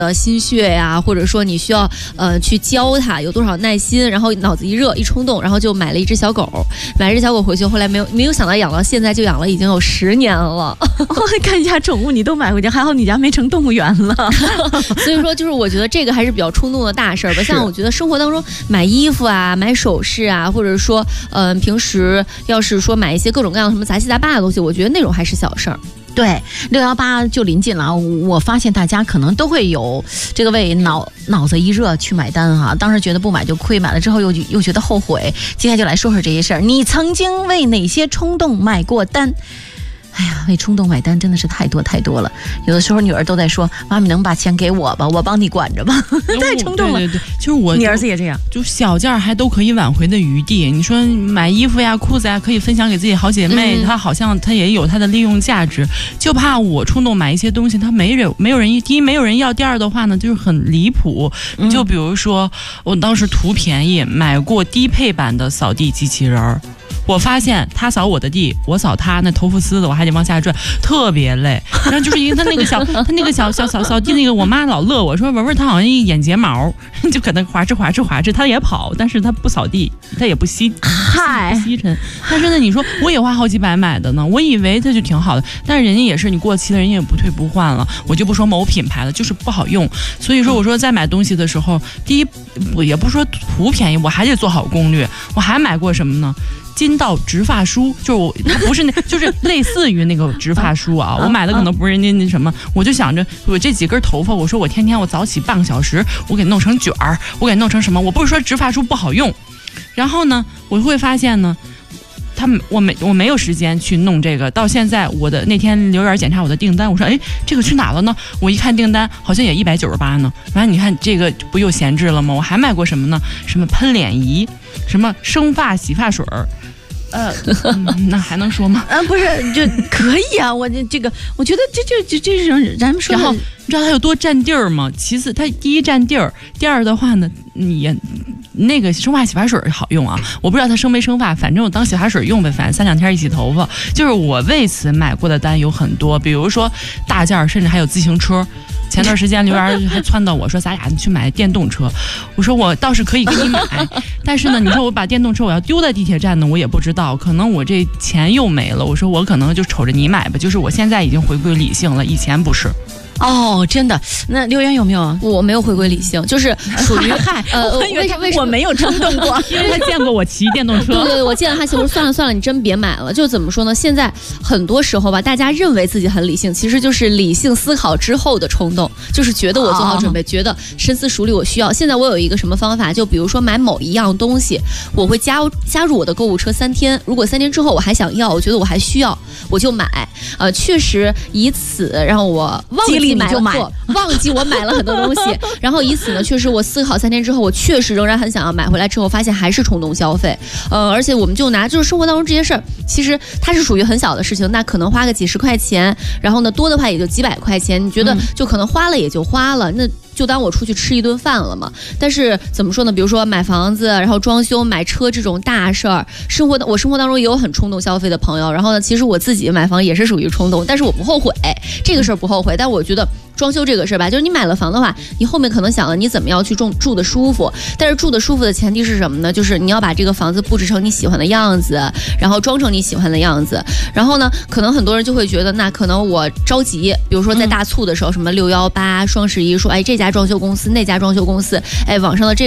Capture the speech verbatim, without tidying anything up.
呃心血呀、啊，或者说你需要呃去教它有多少耐心，然后脑子一热一冲动，然后就买了一只小狗，买了一只小狗回去，后来没有没有想到养到现在就养了已经有十年了。 看一下宠物你都买回去，还好你家没成动物园了。 所以说就是我觉得这个还是比较冲动的大事儿吧。像我觉得生活当中买衣服啊、买首饰啊，或者说嗯、呃、平时要是说买一些各种各样什么杂七杂八的东西，我觉得那种还是小事儿。 对，六幺八就临近了，我发现大家可能都会有这个为脑脑子一热去买单哈，当时觉得不买就亏，买了之后又又觉得后悔。接下来就来说说这些事儿，你曾经为哪些冲动买过单？哎呀，为冲动买单真的是太多太多了。有的时候女儿都在说：“妈咪，能把钱给我吧，我帮你管着吧。”太冲动了。 对对对，就是我， 你儿子也这样， 就小件还都可以挽回的余地。你说买衣服呀、裤子呀，可以分享给自己好姐妹，嗯、她好像她也有她的利用价值。就怕我冲动买一些东西，她没人没有人第一没有人要，第二的话呢，就是很离谱。嗯、就比如说，我当时图便宜买过低配版的扫地机器人儿。我发现他扫我的地，我扫他，那头发丝的我还得往下转，特别累。然后就是因为他那个小，他那个小小小扫地那个，我妈老乐我说文文他好像一眼睫毛，就可能滑哧滑哧滑哧，他也跑，但是他不扫地，他也不吸， 嗨， 吸尘。但是呢，你说我也花好几百买的呢，我以为他就挺好的，但是人家也是你过期了，人家也不退不换了，我就不说某品牌了，就是不好用。所以说我说在买东西的时候，第一我也不说图便宜，我还得做好攻略。我还买过什么呢？金道植发梳，就是我不是那，就是类似于那个植发梳啊。我买的可能不是人家那什么，我就想着我这几根头发，我说我天天我早起半个小时，我给弄成卷儿，我给弄成什么？我不是说植发梳不好用，然后呢，我会发现呢，他们我没我没有时间去弄这个。到现在我的那天留言检查我的订单，我说哎，这个去哪了呢？我一看订单好像也一百九十八呢。完了，你看这个不又闲置了吗？我还买过什么呢？什么喷脸仪，什么生发洗发水儿。呃、嗯，那还能说吗？ 啊，不是，就可以啊。我这这个，我觉得这这这这是咱们说的。 然后你知道它有多占地儿吗？其次，它第一占地儿，第二的话呢，你那个生发洗发水好用啊。我不知道它生没生发，反正我当洗发水用呗，反正三两天一洗头发。就是我为此买过的单有很多，比如说大件，甚至还有自行车。前段时间刘源还撺掇我说咱俩去买电动车，我说我倒是可以给你买，但是呢你说我把电动车我要丢在地铁站呢，我也不知道，可能我这钱又没了。我说我可能就瞅着你买吧，就是我现在已经回归理性了，以前不是。 哦，真的？那留言有没有？ 我没有回归理性，就是属于嗨，呃， 我以为他为什么我没有冲动过？ 因为他见过我骑电动车。 对对对，我见了他，其实算了算了，你真别买了。就怎么说呢？现在很多时候吧，大家认为自己很理性，其实就是理性思考之后的冲动，就是觉得我做好准备，哦、觉得深思熟虑，我需要。现在我有一个什么方法？就比如说买某一样东西，我会加加入我的购物车三天，如果三天之后我还想要，我觉得我还需要，我就买。呃，确实以此让我忘记买了。忘记我买了很多东西，然后以此呢，确实我思考三天之后，我确实仍然很想要买回来之后，发现还是冲动消费。呃，而且我们就拿就是生活当中这些事儿，其实它是属于很小的事情，那可能花个几十块钱，然后呢多的话也就几百块钱，你觉得就可能花了也就花了，那就当我出去吃一顿饭了嘛。但是怎么说呢？比如说买房子，然后装修、买车这种大事儿，生活的我生活当中也有很冲动消费的朋友。然后呢，其实我自己买房也是属于冲动，但是我不后悔，这个事儿不后悔。但我觉得装修这个事儿吧，就是你买了房的话，你后面可能想了你怎么样去住住的舒服，但是住的舒服的前提是什么呢？就是你要把这个房子布置成你喜欢的样子，然后装成你喜欢的样子。然后呢，可能很多人就会觉得，那可能我着急，比如说在大促的时候，什么六幺八、双十一，说哎这家装修公司那家装修公司，哎网上的这个。